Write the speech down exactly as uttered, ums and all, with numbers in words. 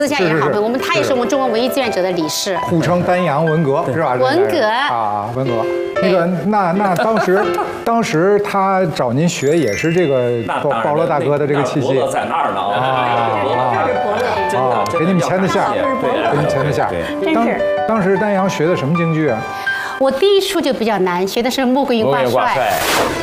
私下也好朋友，我们他也是我们中国文艺志愿者的理事， 互称丹阳文革是吧？ 文革啊，文革。那个，那那当时，当时他找您学也是这个包包罗大哥的这个契机。 伯乐在那儿呢啊！ 啊，给你们牵的线，给你们牵的线。当当时丹阳学的什么京剧啊？ 我第一出就比较难，学的是《穆桂英挂帅》。